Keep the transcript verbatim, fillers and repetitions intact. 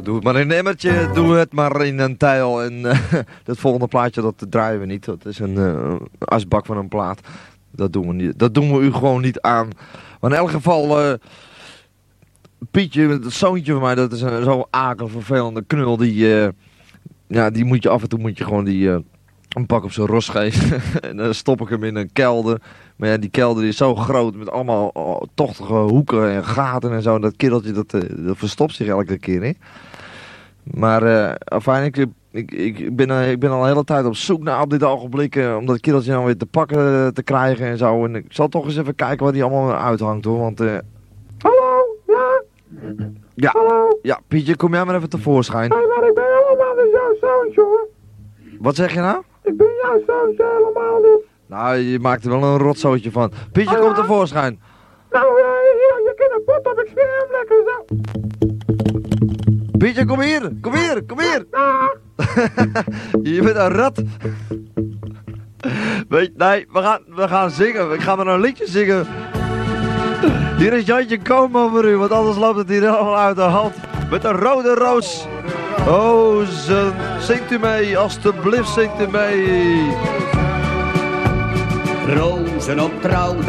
Doe het maar in een emmertje, doe het maar in een tijl. En uh, het volgende plaatje, dat draaien we niet. Dat is een uh, asbak van een plaat. Dat doen we niet. Dat doen we u gewoon niet aan. Maar in elk geval, uh, Pietje, het zoontje van mij, dat is een zo akelig vervelende knul. Die, uh, ja, die moet je af en toe moet je gewoon die, uh, een pak op zijn ros geven. En dan stop ik hem in een kelder. Maar ja, die kelder die is zo groot met allemaal oh, tochtige hoeken en gaten en zo. Dat kereltje, dat, uh, dat verstopt zich elke keer, hè. Maar uh, afijn, ik, ik, ik, ben, uh, ik ben al de hele tijd op zoek naar op dit ogenblik. Uh, om dat kereltje nou weer te pakken uh, te krijgen en zo. En ik zal toch eens even kijken wat hij allemaal uithangt, hoor. Want, uh... Hallo, ja? Ja, hallo? Ja, Pietje, kom jij maar even tevoorschijn. Hé, hey, maar ik ben helemaal niet jouw zoontje, hoor. Wat zeg je nou? Ik ben jouw zoontje helemaal niet. Nou, je maakt er wel een rotzootje van. Pietje, oh, kom ja? tevoorschijn. Nou, uh, hier, je kent een pot op, ik smeer hem lekker zo. Pietje, kom hier, kom hier, kom hier. Ja. Je bent een rat. Weet, nee, we gaan, we gaan zingen. Ik ga maar een liedje zingen. Hier is Jantje Komen voor u, want anders loopt het hier helemaal uit de hand. Met een rode roos. Oh, ze, zingt u mee, alstublieft zingt u mee. Rozen op trouwdag.